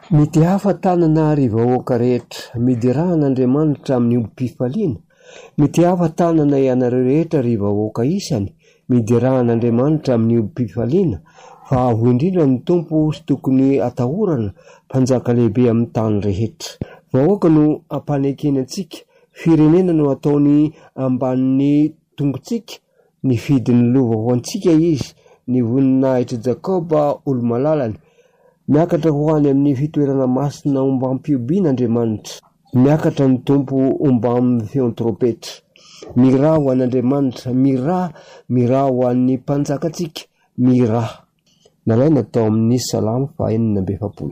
Mety hafa-tanana ary vahoaka rehetra, midy rahan'Andriamanitra amin'ny mpifaliana. Mety hafa-tanana ianareo rehetra ry vahoaka isany, midy rahan'Andriamanitra amin'ny mpifaliana. Fa avo indrindra ny tompo sy tokony atahorana mpanjaka lehibe amin'ny tany rehetra. Vahoaka no ampanekena antsika, firenena no ataony ambanin'ny tongotsika, ny fidin'ny lova ho antsika izy, ny voninahitra Jakoba olo malalany. Miakatra ho any amin'ny fitoerana masina omba ampiobin'Andriamanitra. Miakatra ny tompo omba amin'ny feon'ny trompetra. Miraha ho an'Andriamanitra, miraha ho an'ny mpanjakatsika, miraha. Nalaina tao amin'ny Salamo 4:40.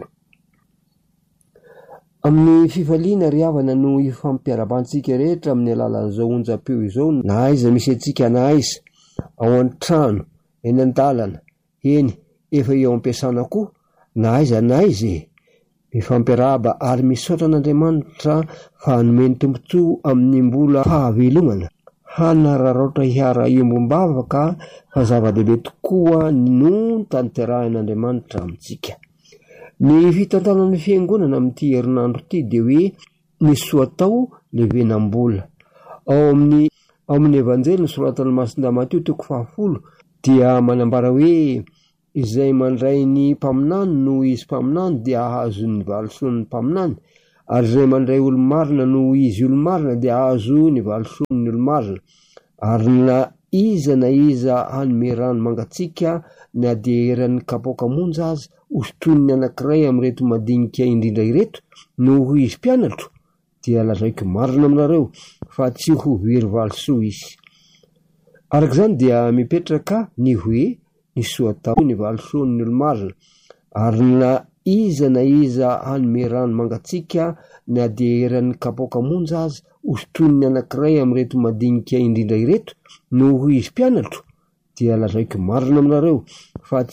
Amin'ny fifaliana ry havana no ifampiarabantsika rehetra amin'ny alalan'izao onjam-peo izao, na aiza misy antsika na aiza, ao an-trano, eny an-dalana, eny efa eo am-piasana koa, na aiza na aiza, mifampiaraba ary misaotra an'Andriamanitra fa hanome tombontsoa amin'ny mbola fahavelomana. Hanararaotra hiara iombom-bavaka fa zava-dehibe tokoa no tanterahan'Andriamanitra amintsika. Ny fitantanan'ny fiangonana amin'ity herinandro ity dia hoe ny soatao levenam-bola. Ao amin'ny evanjely nosoratan'ny Masina Mateo 10 dia manambara hoe izay mandray ny mpaminany no izy mpaminany dia ahazo ny valisoan'ny mpaminany, ary izay mandray olo-marina no izy olo-marina dia ahazo ny valisoan'ny olo-marina. Ary na iza hanome rano mangatsika na dia eran'ny kapoaka monja azy, hosoton'ny anankiray amin'ireto madinika indrindra ireto no ho izy mpianatro, dia lazaiko marina aminareo fa tsy ho very valisoa izy. Arak'izany dia mipetraka ny hoe ny soatao ny valisoan'ny olo-marina, ary na iza hanome rano mangatsika na dia eran'ny kapoaka monja azy, hosoton'ny anankiray amin'ireto madinika indrindra ireto no ho izy mpianatro, dia lazaiko marina aminareo fa